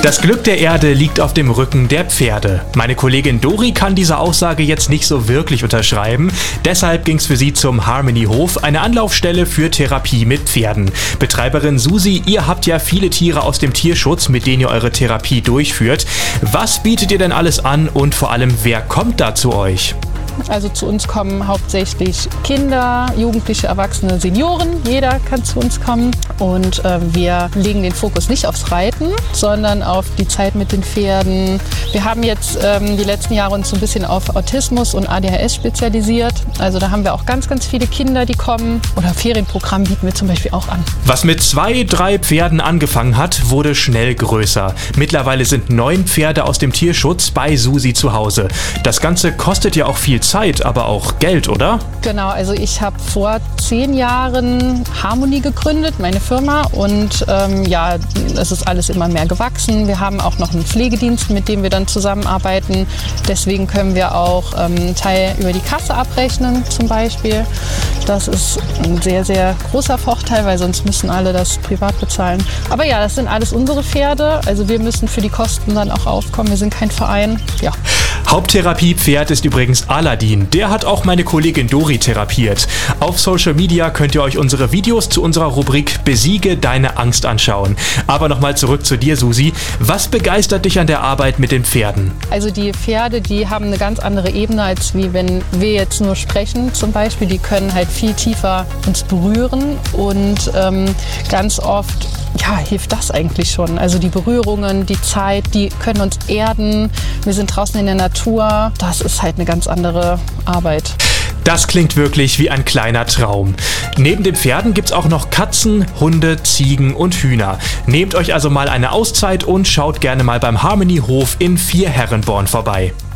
Das Glück der Erde liegt auf dem Rücken der Pferde. Meine Kollegin Dori kann diese Aussage jetzt nicht so wirklich unterschreiben. Deshalb ging es für sie zum Harmony-Hof, eine Anlaufstelle für Therapie mit Pferden. Betreiberin Susi, ihr habt ja viele Tiere aus dem Tierschutz, mit denen ihr eure Therapie durchführt. Was bietet ihr denn alles an und vor allem, wer kommt da zu euch? Also zu uns kommen hauptsächlich Kinder, Jugendliche, Erwachsene, Senioren. Jeder kann zu uns kommen. Und wir legen den Fokus nicht aufs Reiten, sondern auf die Zeit mit den Pferden. Wir haben jetzt die letzten Jahre uns so ein bisschen auf Autismus und ADHS spezialisiert. Also da haben wir auch ganz, ganz viele Kinder, die kommen. Oder Ferienprogramm bieten wir zum Beispiel auch an. Was mit 2, 3 Pferden angefangen hat, wurde schnell größer. Mittlerweile sind 9 Pferde aus dem Tierschutz bei Susi zu Hause. Das Ganze kostet ja auch viel Zeit, aber auch Geld, oder? Genau, also ich habe vor 10 Jahren Harmony gegründet, meine Firma. Und es ist alles immer mehr gewachsen. Wir haben auch noch einen Pflegedienst, mit dem wir dann zusammenarbeiten. Deswegen können wir auch einen Teil über die Kasse abrechnen zum Beispiel. Das ist ein sehr, sehr großer Vorteil, weil sonst müssen alle das privat bezahlen. Aber ja, das sind alles unsere Pferde. Also wir müssen für die Kosten dann auch aufkommen. Wir sind kein Verein. Ja. Haupttherapiepferd ist übrigens Aladdin. Der hat auch meine Kollegin Dori therapiert. Auf Social Media könnt ihr euch unsere Videos zu unserer Rubrik Besiege deine Angst anschauen. Aber nochmal zurück zu dir, Susi. Was begeistert dich an der Arbeit mit den Pferden? Also die Pferde, die haben eine ganz andere Ebene, als wie wenn wir jetzt nur sprechen zum Beispiel. Die können halt viel tiefer uns berühren und ganz oft hilft das eigentlich schon. Also die Berührungen, die Zeit, die können uns erden. Wir sind draußen in der Natur. Das ist halt eine ganz andere Arbeit. Das klingt wirklich wie ein kleiner Traum. Neben den Pferden gibt's auch noch Katzen, Hunde, Ziegen und Hühner. Nehmt euch also mal eine Auszeit und schaut gerne mal beim Harmony-Hof in Vierherrenborn vorbei.